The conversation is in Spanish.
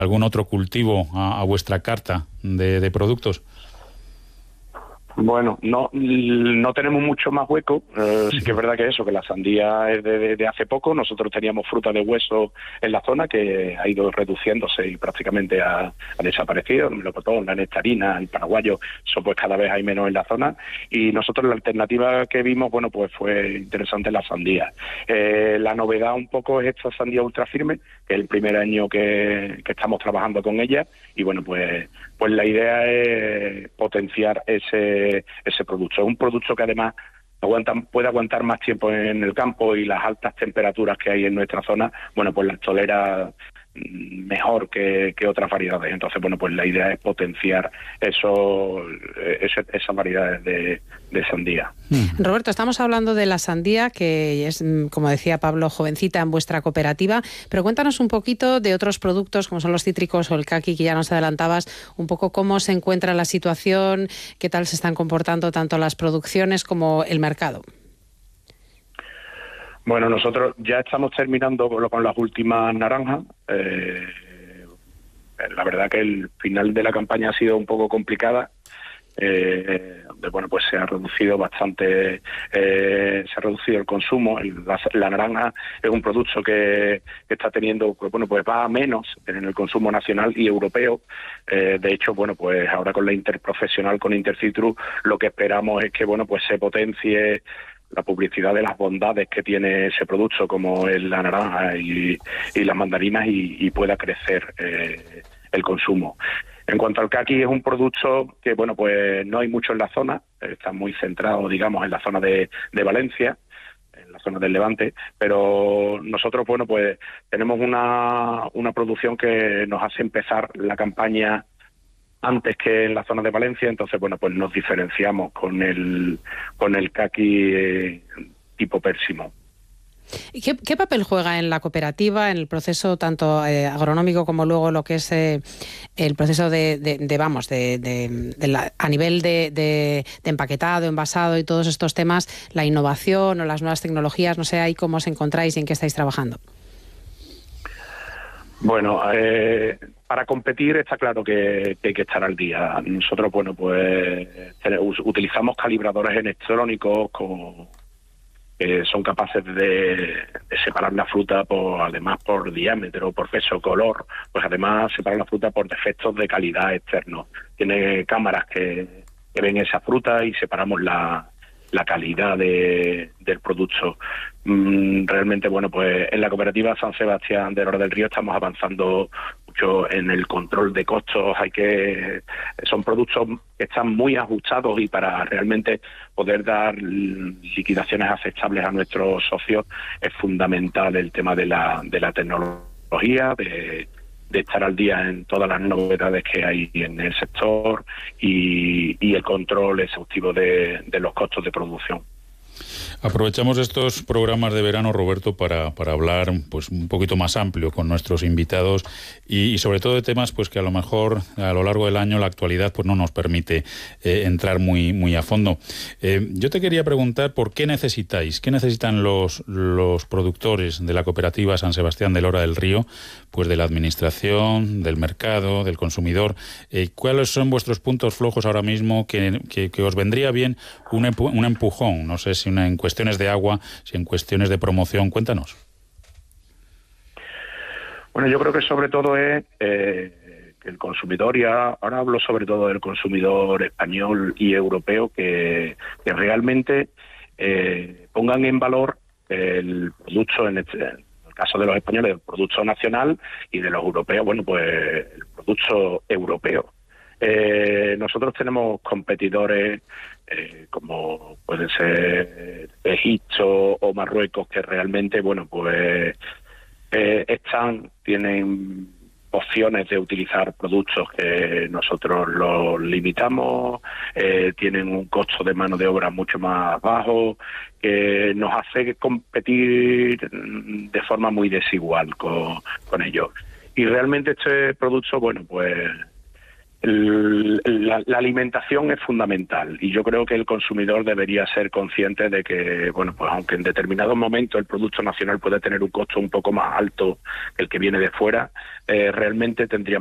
algún otro cultivo a vuestra carta de productos? Bueno, no tenemos mucho más hueco. Sí que es verdad que eso, que la sandía es de hace poco. Nosotros teníamos fruta de hueso en la zona que ha ido reduciéndose y prácticamente ha desaparecido. El melocotón, la nectarina, el paraguayo, eso pues cada vez hay menos en la zona. Y nosotros la alternativa que vimos, bueno, pues fue interesante la sandía. La novedad un poco es esta sandía ultra firme, que es el primer año que estamos trabajando con ella. Y bueno, pues la idea es potenciar ese producto. Es un producto que además puede aguantar más tiempo en el campo, y las altas temperaturas que hay en nuestra zona, bueno, pues las tolera mejor que otras variedades. Entonces, bueno, pues la idea es potenciar esas variedades de sandía. Roberto, estamos hablando de la sandía, que es, como decía Pablo, jovencita en vuestra cooperativa, pero cuéntanos un poquito de otros productos como son los cítricos o el caqui, que ya nos adelantabas, un poco cómo se encuentra la situación, qué tal se están comportando tanto las producciones como el mercado. Bueno, nosotros ya estamos terminando con las últimas naranjas. La verdad que el final de la campaña ha sido un poco complicada. Bueno, pues se ha reducido bastante, se ha reducido el consumo. La naranja es un producto que está teniendo, pues bueno, pues va a menos en el consumo nacional y europeo. De hecho, bueno, pues ahora con la interprofesional, con Intercitrus, lo que esperamos es que, bueno, pues se potencie la publicidad de las bondades que tiene ese producto, como es la naranja y las mandarinas, y pueda crecer el consumo. En cuanto al caqui, es un producto que, bueno, pues no hay mucho en la zona, está muy centrado, digamos, en la zona de Valencia, en la zona del Levante, pero nosotros, bueno, pues tenemos una producción que nos hace empezar la campaña antes que en la zona de Valencia. Entonces, bueno, pues nos diferenciamos con el caqui tipo pérsimo. ¿Y qué papel juega en la cooperativa, en el proceso tanto agronómico como luego lo que es el proceso a nivel de empaquetado, envasado y todos estos temas, la innovación o las nuevas tecnologías? No sé ahí cómo os encontráis y en qué estáis trabajando. Bueno, para competir está claro que hay que estar al día. Nosotros, bueno, pues utilizamos calibradores electrónicos que son capaces de separar la fruta además por diámetro, por peso, color, pues además separar la fruta por defectos de calidad externos. Tiene cámaras que ven esa fruta y separamos la calidad del producto. Realmente, bueno, pues en la cooperativa San Sebastián de Lora del Río estamos avanzando mucho en el control de costos. Son productos que están muy ajustados, y para realmente poder dar liquidaciones aceptables a nuestros socios es fundamental el tema de la tecnología, de estar al día en todas las novedades que hay en el sector y el control exhaustivo de los costos de producción. Aprovechamos estos programas de verano, Roberto, para hablar pues un poquito más amplio con nuestros invitados y sobre todo de temas pues que a lo mejor a lo largo del año la actualidad pues no nos permite entrar muy a fondo. Yo te quería preguntar por qué necesitan los productores de la cooperativa San Sebastián de Lora del Río, pues de la administración, del mercado, del consumidor. ¿Cuáles son vuestros puntos flojos ahora mismo que os vendría bien un empujón? No sé si en cuestiones de agua, si en cuestiones de promoción. Cuéntanos. Bueno, yo creo que sobre todo es que el consumidor, y ahora hablo sobre todo del consumidor español y europeo, que realmente pongan en valor el producto, en el caso de los españoles, el producto nacional, y de los europeos, bueno, pues el producto europeo. Nosotros tenemos competidores como pueden ser Egipto o Marruecos, que realmente, bueno, pues tienen opciones de utilizar productos que nosotros los limitamos, tienen un costo de mano de obra mucho más bajo, que nos hace competir de forma muy desigual con ellos. Y realmente este producto, bueno, pues la alimentación es fundamental, y yo creo que el consumidor debería ser consciente de que, bueno, pues aunque en determinados momentos el producto nacional puede tener un costo un poco más alto que el que viene de fuera, realmente tendría